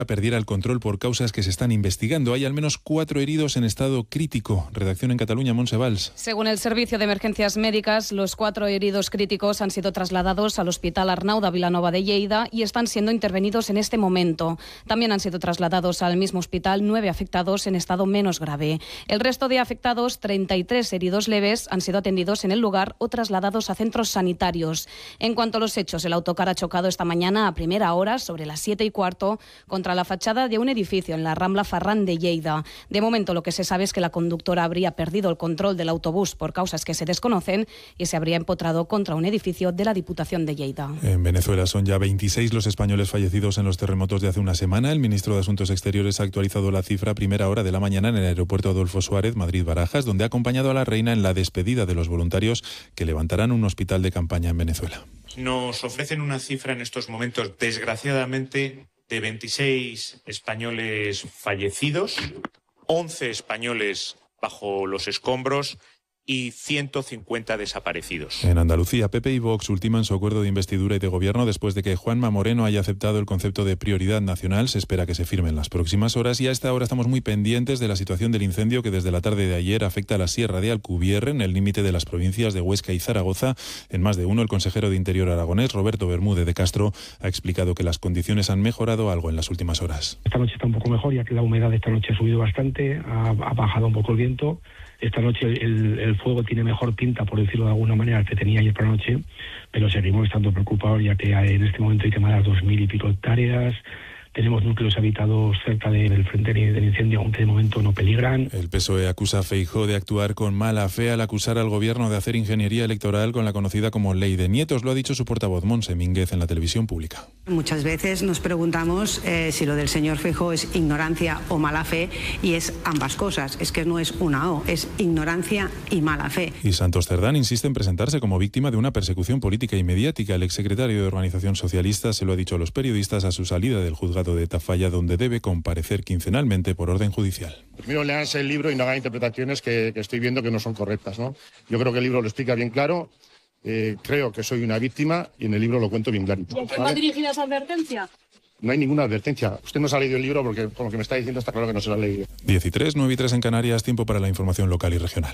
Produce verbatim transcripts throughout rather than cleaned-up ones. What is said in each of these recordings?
perdiera el control por causas que se están investigando. Hay al menos cuatro heridos en estado crítico. Redacción en Cataluña, Montse Valls. Según el Servicio de Emergencias Médicas, los cuatro heridos críticos han sido trasladados al Hospital Arnau de Vilanova de Lleida y están siendo intervenidos en este momento. También han sido trasladados al mismo hospital nueve afectados en estado menos grave. El resto de afectados, treinta y tres heridos leves, han sido atendidos en el lugar o trasladados a centros sanitarios. En cuanto a los hechos, el autocar ha chocado esta mañana a primera hora, sobre las siete y cuarto, contra la fachada de un edificio en la Rambla Farran de Lleida. De momento, lo que se sabe es que la conductora habría perdido el control del autobús por causas que se desconocen y se habría empotrado contra un edificio de la Diputación de Lleida. En Venezuela son ya veintiséis los españoles fallecidos en los terremotos de hace una semana. El ministro de Asuntos Exteriores ha actualizado la cifra a primera hora de la mañana en el aeropuerto Adolfo Suárez, Madrid-Barajas, donde ha acompañado a la reina en la despedida de los voluntarios que levantarán un hospital de campaña en Venezuela. Nos ofrecen una cifra en estos momentos, desgraciadamente, de veintiséis españoles fallecidos, once españoles bajo los escombros y ciento cincuenta desaparecidos. En Andalucía, P P y Vox ultiman su acuerdo de investidura y de gobierno después de que Juanma Moreno haya aceptado el concepto de prioridad nacional. Se espera que se firme en las próximas horas y a esta hora estamos muy pendientes de la situación del incendio que desde la tarde de ayer afecta a la Sierra de Alcubierre, en el límite de las provincias de Huesca y Zaragoza. En más de uno, el consejero de Interior aragonés, Roberto Bermúdez de Castro, ha explicado que las condiciones han mejorado algo en las últimas horas. Esta noche está un poco mejor, ya que la humedad de esta noche ha subido bastante, ha, ha bajado un poco el viento. Esta noche el, el fuego tiene mejor pinta, por decirlo de alguna manera, que tenía ayer por la noche, pero seguimos estando preocupados, ya que en este momento hay quemadas dos mil y pico hectáreas. Tenemos núcleos habitados cerca del frente del incendio, aunque de momento no peligran. El P S O E acusa a Feijóo de actuar con mala fe al acusar al gobierno de hacer ingeniería electoral con la conocida como Ley de Nietos. Lo ha dicho su portavoz, Montse Mínguez, en la televisión pública. Muchas veces nos preguntamos eh, si lo del señor Feijóo es ignorancia o mala fe, y es ambas cosas. Es que no es una o, es ignorancia y mala fe. Y Santos Cerdán insiste en presentarse como víctima de una persecución política y mediática. El exsecretario de Organización Socialista se lo ha dicho a los periodistas a su salida del juzgado de Tafalla, donde debe comparecer quincenalmente por orden judicial. Primero léanse el libro y no hagan interpretaciones que, que estoy viendo que no son correctas, ¿no? Yo creo que el libro lo explica bien claro. Eh, creo que soy una víctima y en el libro lo cuento bien clarito. ¿Y a quién va dirigida esa advertencia? No hay ninguna advertencia. Usted no se ha leído el libro porque con lo que me está diciendo está claro que no se lo ha leído. diez y tres, nueve y tres en Canarias, tiempo para la información local y regional.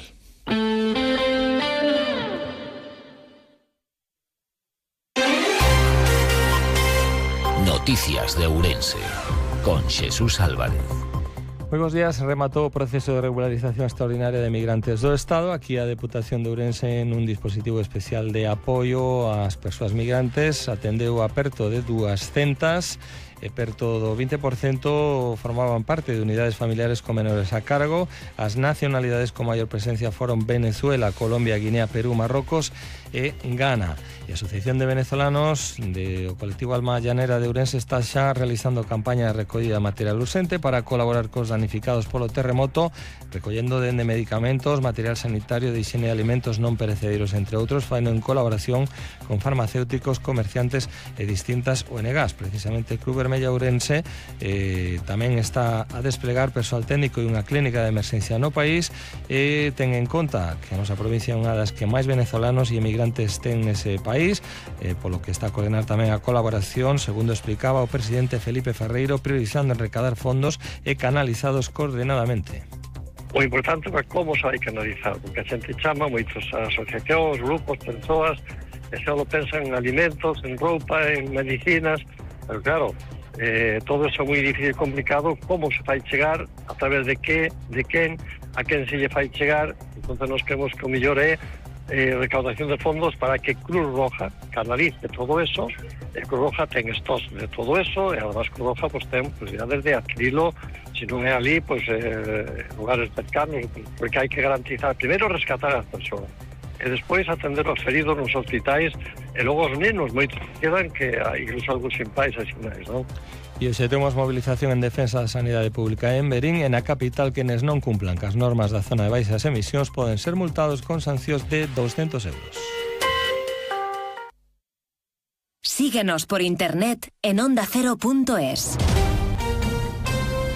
Noticias de Ourense, con Jesús Álvarez. Moi bons días. Rematou o proceso de regularización extraordinaria de migrantes do Estado. Aquí a Deputación de Ourense, nun dispositivo especial de apoio ás persoas migrantes, atendeu a perto de duascentas e perto do vinte por cento formaban parte de unidades familiares con menores a cargo. As nacionalidades con maior presencia foron Venezuela, Colombia, Guinea, Perú, Marrocos e Ghana. E a Asociación de Venezolanos do colectivo Alma Llanera de Ourense está xa realizando campaña de recollida de material urxente para colaborar cos danificados polo terremoto, recollendo dende medicamentos, material sanitario, de higiene e alimentos non perecederos, entre outros, faino en colaboración con farmacéuticos, comerciantes e distintas O N Gs. Precisamente Cruz Vermella Ourense eh, tamén está a desplegar persoal técnico e unha clínica de emerxencia no país, e ten en conta que a nosa provincia é unha das que máis venezolanos e emigrantes ten nese país, eh, polo que está a coordinar tamén a colaboración, segundo explicaba o presidente Felipe Ferreiro, priorizando en recadar fondos e canalizados coordinadamente. O importante é como se vai canalizar, porque a xente chama moitos asociacións, grupos, persoas, e só pensan en alimentos, en roupa, en medicinas, pero claro, eh, todo eso é moi difícil e complicado. Como se fai chegar, a través de que, de quen, a quen se lle fai chegar. Entón nos creemos que o mellor é eh, recaudación de fondos para que Cruz Roja canalice todo eso. E Cruz Roja ten estos de todo eso, e además Cruz Roja pues, ten posibilidades de adquirilo, se non é ali, pues, eh, lugares cercanos, porque hai que garantizar, primeiro, rescatar as persoas, e despois atender os feridos nos hospitais, e logo os nenos, moitos quedan que incluso algúns sin pais e sin nais, non? E hoxe temos movilización en defensa da sanidade pública en Verín, e na capital quenes non cumplan cas normas da zona de baixas emisións poden ser multados con sancións de doscientos euros. Síguenos por internet en onda cero punto es.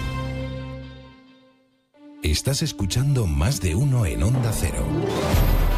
Estás escuchando Más de Uno en Onda Cero.